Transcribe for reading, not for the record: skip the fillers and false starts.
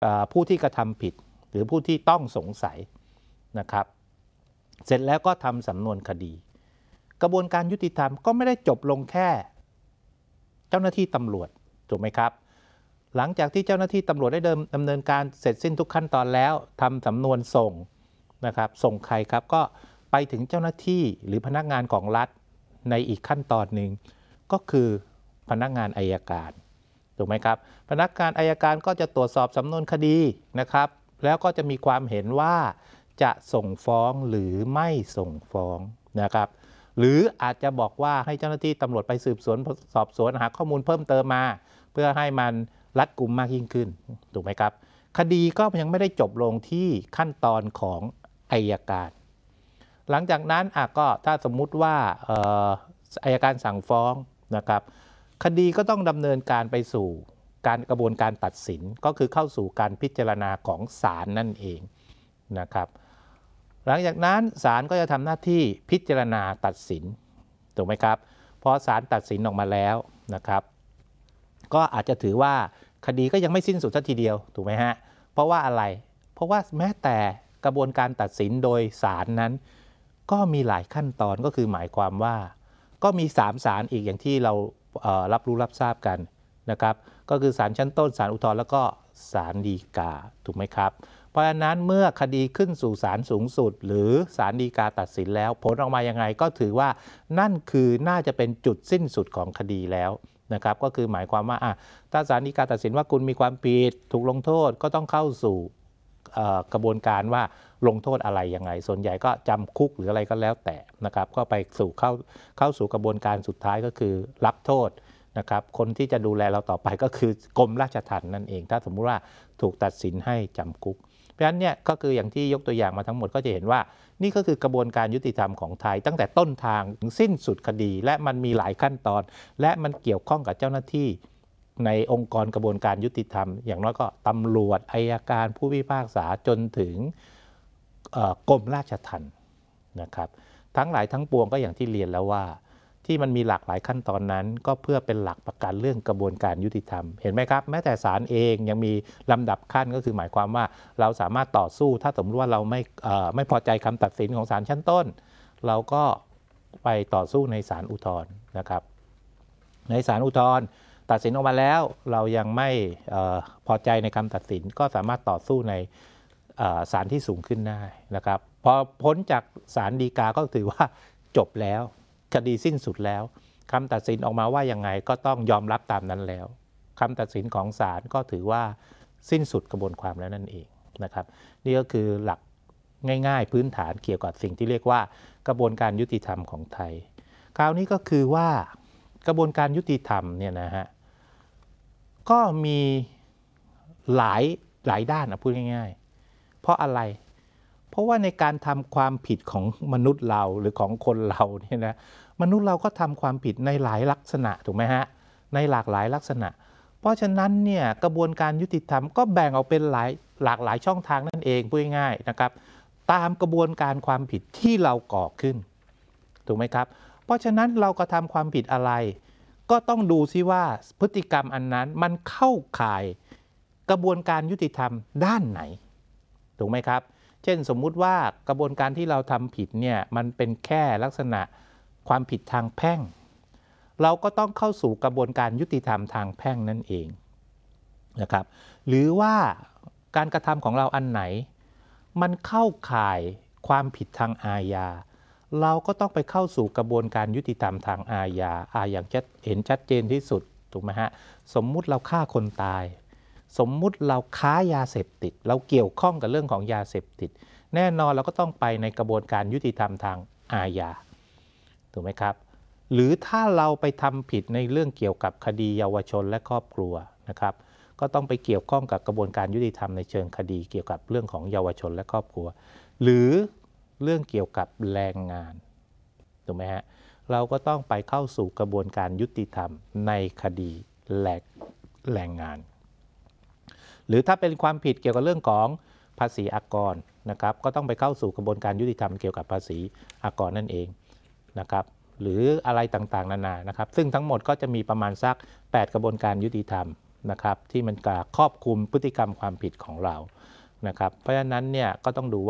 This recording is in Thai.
ผู้ที่กระทำผิดหรือผู้ที่ต้องสงสัยนะครับเสร็จแล้วก็ทำสำนวนคดีกระบวนการยุติธรรมก็ไม่ได้จบลงแค่เจ้าหน้าที่ตำรวจถูกไหมครับหลังจากที่เจ้าหน้าที่ตำรวจได้ดำเนินการเสร็จสิ้นทุกขั้นตอนแล้วทำสำนวนส่งนะครับส่งใครครับก็ไปถึงเจ้าหน้าที่หรือพนักงานของรัฐในอีกขั้นตอนหนึ่งก็คือพนักงานอัยการถูกไหมครับพนักงานอัยการก็จะตรวจสอบสำนวนคดีนะครับแล้วก็จะมีความเห็นว่าจะส่งฟ้องหรือไม่ส่งฟ้องนะครับหรืออาจจะบอกว่าให้เจ้าหน้าที่ตำรวจไปสืบสวนสอบสวนหาข้อมูลเพิ่มเติมมาเพื่อให้มันรัดกุมมากยิ่งขึ้นถูกไหมครับคดีก็ยังไม่ได้จบลงที่ขั้นตอนของอัยการหลังจากนั้นก็ถ้าสมมุติว่าอัยการสั่งฟ้องนะครับคดีก็ต้องดำเนินการไปสู่กระบวนการตัดสินก็คือเข้าสู่การพิจารณาของศาลนั่นเองนะครับหลังจากนั้นศาลก็จะทำหน้าที่พิจารณาตัดสินถูกไหมครับพอศาลตัดสินออกมาแล้วนะครับก็อาจจะถือว่าคดีก็ยังไม่สิ้นสุดสักทีเดียวถูกไหมฮะเพราะว่าอะไรเพราะว่าแม้แต่กระบวนการตัดสินโดยศาลนั้นก็มีหลายขั้นตอนก็คือหมายความว่าก็มี3ศาลอีกอย่างที่เรารับรู้รับทราบกันนะครับก็คือศาลชั้นต้นศาลอุทธรณ์แล้วก็ศาลฎีกาถูกไหมครับเพราะฉะนั้นเมื่อคดีขึ้นสู่ศาลสูงสุดหรือศาลฎีกาตัดสินแล้วผลออกมายังไงก็ถือว่านั่นคือน่าจะเป็นจุดสิ้นสุดของคดีแล้วนะครับก็คือหมายความว่าถ้าศาลฎีกาตัดสินว่าคุณมีความผิดถูกลงโทษก็ต้องเข้าสู่กระบวนการว่าลงโทษอะไรยังไงส่วนใหญ่ก็จำคุกหรืออะไรก็แล้วแต่นะครับก็ไปสู่เข้าสู่กระบวนการสุดท้ายก็คือรับโทษนะครับคนที่จะดูแลเราต่อไปก็คือกรมราชทัณฑ์นั่นเองถ้าสมมุติว่าถูกตัดสินให้จำคุกเพราะฉะนั้นเนี่ยก็คืออย่างที่ยกตัวอย่างมาทั้งหมดก็จะเห็นว่านี่ก็คือกระบวนการยุติธรรมของไทยตั้งแต่ต้นทางถึงสิ้นสุดคดีและมันมีหลายขั้นตอนและมันเกี่ยวข้องกับเจ้าหน้าที่ในองค์กรกระบวนการยุติธรรมอย่างน้อยก็ตำรวจอัยการผู้พิพากษาจนถึงกรมราชทัณฑ์นะครับทั้งหลายทั้งปวงก็อย่างที่เรียนแล้วว่าที่มันมีหลากหลายขั้นตอนนั้นก็เพื่อเป็นหลักประกันเรื่องกระบวนการยุติธรรมเห็นไหมครับแม้แต่ศาลเองยังมีลำดับขั้นก็คือหมายความว่าเราสามารถต่อสู้ถ้าสมมติว่าเราไม่พอใจคำตัดสินของศาลชั้นต้นเราก็ไปต่อสู้ในศาลอุทธรณ์นะครับในศาลอุทธรณ์ตัดสินออกมาแล้วเรายังไม่พอใจในคำตัดสินก็สามารถต่อสู้ในศาลที่สูงขึ้นได้นะครับพอพ้นจากศาลฎีกาก็ถือว่าจบแล้วคดีสิ้นสุดแล้วคำตัดสินออกมาว่ายังไงก็ต้องยอมรับตามนั้นแล้วคำตัดสินของศาลก็ถือว่าสิ้นสุดกระบวนความแล้วนั่นเองนะครับนี่ก็คือหลักง่ายๆพื้นฐานเกี่ยวกับสิ่งที่เรียกว่ากระบวนการยุติธรรมของไทยคราวนี้ก็คือว่ากระบวนการยุติธรรมเนี่ยนะฮะก็มีหลายด้านพูดง่ายๆเพราะอะไรเพราะว่าในการทำความผิดของมนุษย์เราหรือของคนเราเนี่ยนะมนุษย์เราก็ทำความผิดในหลายลักษณะถูกไหมฮะในหลากหลายลักษณะเพราะฉะนั้นเนี่ยกระบวนการยุติธรรมก็แบ่งออกเป็นหลากหลายช่องทางนั่นเองพูดง่ายๆนะครับตามกระบวนการความผิดที่เราก่อขึ้นถูกไหมครับเพราะฉะนั้นเรากระทำความผิดอะไรก็ต้องดูซิว่าพฤติกรรมอันนั้นมันเข้าข่ายกระบวนการยุติธรรมด้านไหนถูกไหมครับเช่นสมมุติว่ากระบวนการที่เราทำผิดเนี่ยมันเป็นแค่ลักษณะความผิดทางแพ่งเราก็ต้องเข้าสู่กระบวนการยุติธรรมทางแพ่งนั่นเองนะครับหรือว่าการกระทำของเราอันไหนมันเข้าข่ายความผิดทางอาญาเราก็ต้องไปเข้าสู่กระบวนการยุติธรรมทางอาญาอย่างจะเห็นชัดเจนที่สุดถูกไหมฮะสมมุติเราฆ่าคนตายสมมุติเราค้ายาเสพติดเราเกี่ยวข้องกับเรื่องของยาเสพติดแน่นอนเราก็ต้องไปในกระบวนการยุติธรรมทางอาญาถูกไหมครับหรือถ้าเราไปทำผิดในเรื่องเกี่ยวกับคดีเยาวชนและครอบครัวนะครับก็ต้องไปเกี่ยวข้องกับกระบวนการยุติธรรมในเชิงคดีเกี่ยวกับเรื่องของเยาวชนและครอบครัวหรือเรื่องเกี่ยวกับแรงงานถูกไหมฮะเราก็ต้องไปเข้าสู่กระบวนการยุติธรรมในคดีแรงงานหรือถ้าเป็นความผิดเกี่ยวกับเรื่องของภาษีอากรนะครับก็ต้องไปเข้าสู่กระบวนการยุติธรรมเกี่ยวกับภาษีอากรนั่นเองนะครับหรืออะไรต่างๆนานานะครับซึ่งทั้งหมดก็จะมีประมาณสัก8กระบวนการยุติธรรมนะครับที่มันครอบคลุมพฤติกรรมความผิดของเรานะครับเพราะฉะนั้นเนี่ยก็ต้องดู